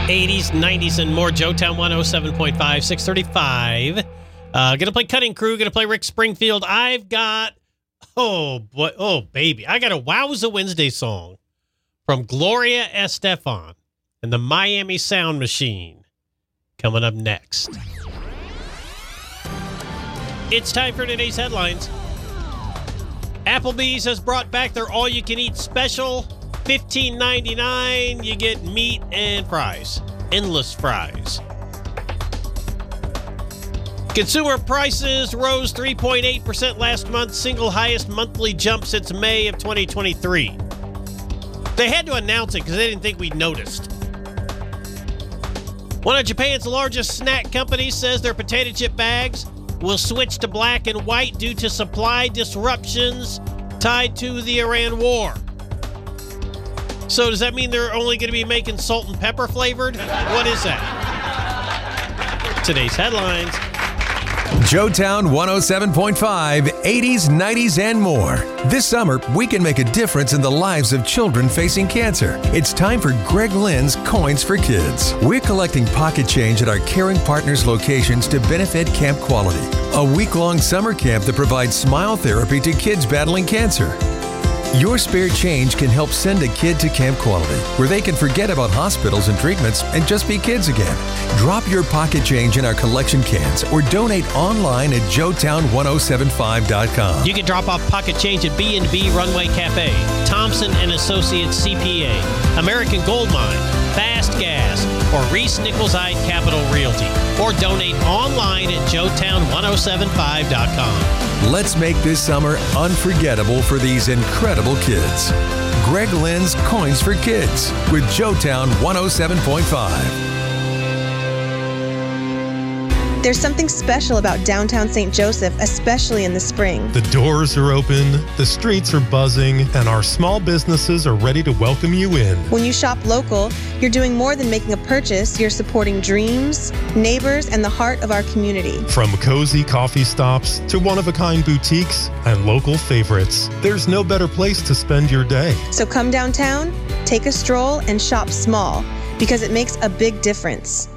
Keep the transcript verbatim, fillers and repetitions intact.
eighties, nineties, and more. Joetown one oh seven point five, six thirty-five. Uh, gonna play Cutting Crew. Gonna play Rick Springfield. I've got, oh boy, oh baby, I got a Wowza Wednesday song from Gloria Estefan and the Miami Sound Machine coming up next. It's time for today's headlines. Applebee's has brought back their all-you-can-eat special. fifteen ninety-nine, you get meat and fries. Endless fries. Consumer prices rose three point eight percent last month, single highest monthly jump since May of twenty twenty-three. They had to announce it because they didn't think we'd noticed. One of Japan's largest snack companies says their potato chip bags will switch to black and white due to supply disruptions tied to the Iran war. So does that mean they're only going to be making salt and pepper flavored? What is that? Today's headlines. Joetown one oh seven point five, eighties, nineties, and more. This summer, we can make a difference in the lives of children facing cancer. It's time for Greg Lynn's Coins for Kids. We're collecting pocket change at our Caring Partners locations to benefit Camp Quality, a week-long summer camp that provides smile therapy to kids battling cancer. Your spare change can help send a kid to Camp Quality, where they can forget about hospitals and treatments and just be kids again. Drop your pocket change in our collection cans or donate online at joetown ten seventy-five dot com. You can drop off pocket change at B and B Runway Cafe, Thompson and Associates C P A, American Gold Mine, Fast Gas, or Reese Nichols Ide Capital Realty. Or donate online at joetown ten seventy-five dot com. Let's make this summer unforgettable for these incredible kids. Greg Lynn's Coins for Kids with Joetown one oh seven point five. There's something special about downtown Saint Joseph, especially in the spring. The doors are open, the streets are buzzing, and our small businesses are ready to welcome you in. When you shop local, you're doing more than making a purchase. You're supporting dreams, neighbors, and the heart of our community. From cozy coffee stops to one-of-a-kind boutiques and local favorites, there's no better place to spend your day. So come downtown, take a stroll, and shop small, because it makes a big difference.